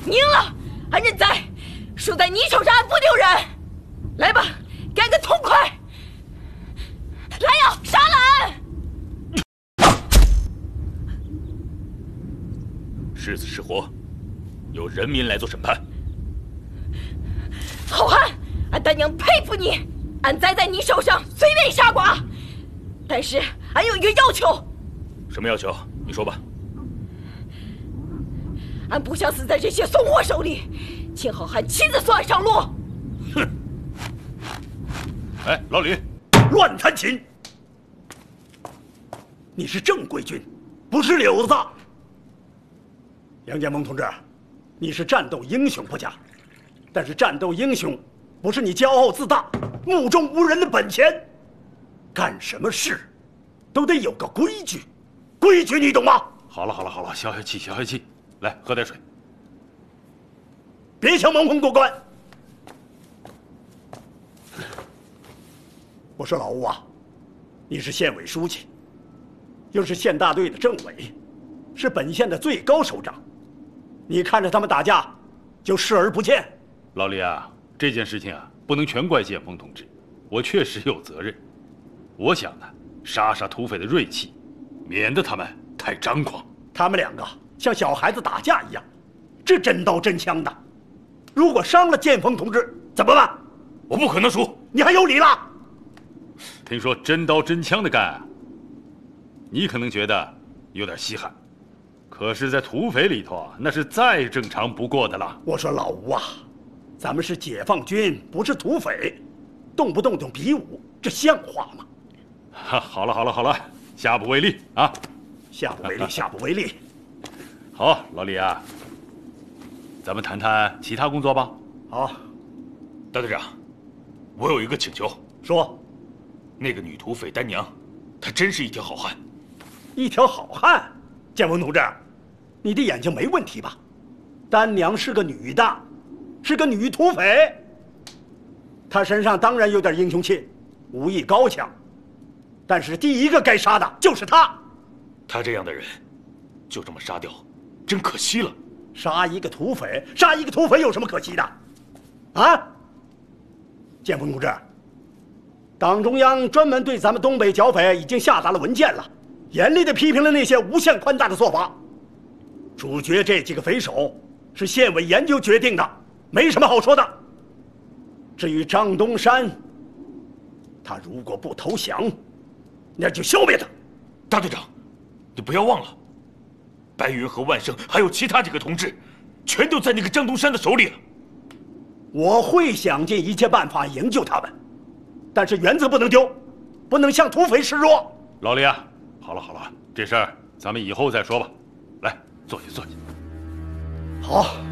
你赢了，俺认栽；输在你手上，俺不丢人。来吧，干个痛快！来呀，杀了俺！ 是死是活，由人民来做审判。 好汉，俺丹娘佩服你，俺栽在你手上，随便杀剐。但是俺有一个要求。 什么要求？你说吧。 俺不想死在这些怂货手里，请好汉亲自送俺上路。 哼！哎，老李， 乱弹琴！你是正规军，不是柳子。杨建锋同志，你是战斗英雄不假，但是战斗英雄不是你骄傲自大、目中无人的本钱。干什么事都得有个规矩，规矩你懂吗？ 好了，消消气，消消气。来，喝点水。 别想蒙混过关。我说老吴啊，你是县委书记，又是县大队的政委，是本县的最高首长，你看着他们打架，就视而不见。 老李啊，这件事情啊，不能全怪建锋同志，我确实有责任。我想呢，杀土匪的锐气，免得他们太张狂。 他们两个像小孩子打架一样，这真刀真枪的。如果伤了建锋同志怎么办？ 我不可能输。 你还有理了？ 听说真刀真枪的干啊，你可能觉得有点稀罕，可是，在土匪里头啊，那是再正常不过的了。 我说老吴啊，咱们是解放军，不是土匪，动不动就比武，这像话吗？ 好了，下不为例啊！ 下不为例。 好，老李啊，咱们谈谈其他工作吧。 好， 大队长，我有一个请求。 说。 那个女土匪丹娘，她真是一条好汉。 一条好汉？建锋同志，你的眼睛没问题吧？丹娘是个女的，是个女土匪。她身上当然有点英雄气，武艺高强，但是第一个该杀的就是她。 她这样的人，就这么杀掉，真可惜了。 杀一个土匪有什么可惜的？啊？建锋同志，党中央专门对咱们东北剿匪已经下达了文件了，严厉地批评了那些无限宽大的做法。处决这几个匪首是县委研究决定的，没什么好说的。至于张东山，他如果不投降，那就消灭他。 大队长，你不要忘了，白云和万胜还有其他几个同志，全都在那个张东山的手里了。 我会想尽一切办法营救他们，但是原则不能丢，不能向土匪示弱。 老李啊，好了，这事儿咱们以后再说吧。来，坐下。 好。